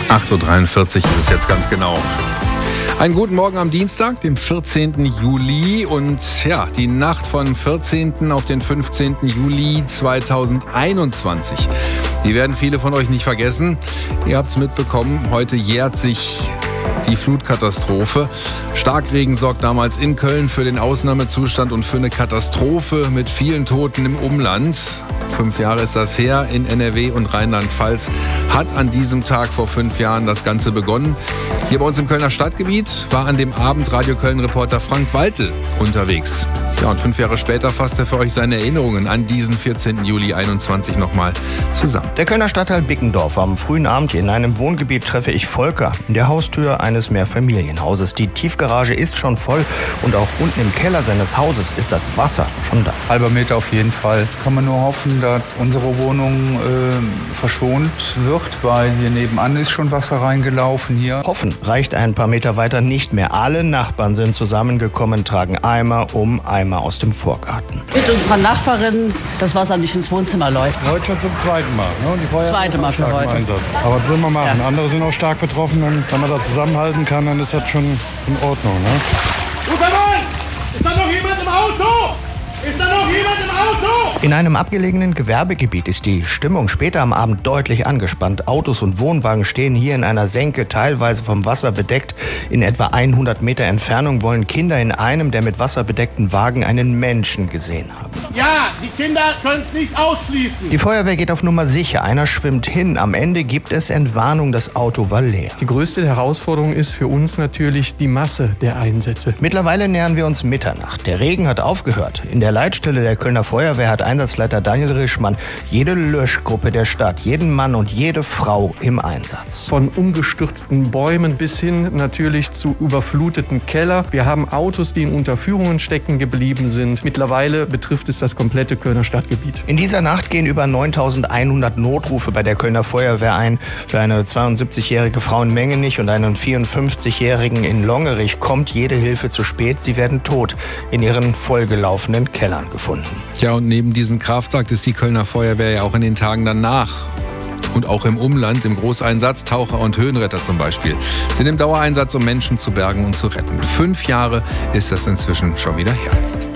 8.43 Uhr ist es jetzt ganz genau. Einen guten Morgen am Dienstag, dem 14. Juli. Und ja, die Nacht von 14. auf den 15. Juli 2021. Die werden viele von euch nicht vergessen. Ihr habt es mitbekommen, heute jährt sich die Flutkatastrophe. Starkregen sorgt damals in Köln für den Ausnahmezustand und für eine Katastrophe mit vielen Toten im Umland. 5 Jahre ist das her. In NRW und Rheinland-Pfalz hat an diesem Tag vor 5 Jahren das Ganze begonnen. Hier bei uns im Kölner Stadtgebiet war an dem Abend Radio Köln-Reporter Frank Waltel unterwegs. Ja, und 5 Jahre später fasst er für euch seine Erinnerungen an diesen 14. Juli 21 nochmal zusammen. Der Kölner Stadtteil Bickendorf. Am frühen Abend in einem Wohngebiet treffe ich Volker in der Haustür eines Mehrfamilienhauses. Die Tiefgarage ist schon voll und auch unten im Keller seines Hauses ist das Wasser schon da. Halber Meter auf jeden Fall. Kann man nur hoffen, dass unsere Wohnung verschont wird, weil hier nebenan ist schon Wasser reingelaufen hier. Hoffen reicht ein paar Meter weiter nicht mehr. Alle Nachbarn sind zusammengekommen, tragen Eimer um Eimer aus dem Vorgarten. Mit unserer Nachbarin das Wasser nicht ins Wohnzimmer läuft. Heute schon zum zweiten Mal. Ne? Die zweite Mal für heute. Einsatz. Aber das will man machen. Ja. Andere sind auch stark betroffen. Und wenn man da zusammenhalten kann, dann ist das schon in Ordnung. Ne? Ist da noch jemand im Auto? Ist da noch jemand im Auto? In einem abgelegenen Gewerbegebiet ist die Stimmung später am Abend deutlich angespannt. Autos und Wohnwagen stehen hier in einer Senke, teilweise vom Wasser bedeckt. In etwa 100 Meter Entfernung wollen Kinder in einem der mit Wasser bedeckten Wagen einen Menschen gesehen haben. Ja, die Kinder können es nicht ausschließen. Die Feuerwehr geht auf Nummer sicher. Einer schwimmt hin. Am Ende gibt es Entwarnung, das Auto war leer. Die größte Herausforderung ist für uns natürlich die Masse der Einsätze. Mittlerweile nähern wir uns Mitternacht. Der Regen hat aufgehört. In der Leitstelle der Kölner Feuerwehr hat Einsatzleiter Daniel Rischmann jede Löschgruppe der Stadt, jeden Mann und jede Frau im Einsatz. Von umgestürzten Bäumen bis hin natürlich zu überfluteten Keller. Wir haben Autos, die in Unterführungen stecken geblieben sind. Mittlerweile betrifft es das komplette Kölner Stadtgebiet. In dieser Nacht gehen über 9.100 Notrufe bei der Kölner Feuerwehr ein. Für eine 72-jährige Frau in Mengenich und einen 54-jährigen in Longerich kommt jede Hilfe zu spät. Sie werden tot in ihren vollgelaufenen Kellern gefunden. Ja, und neben diesem Kraftakt ist die Kölner Feuerwehr ja auch in den Tagen danach und auch im Umland im Großeinsatz, Taucher und Höhenretter zum Beispiel, sind im Dauereinsatz, um Menschen zu bergen und zu retten. 5 Jahre ist das inzwischen schon wieder her.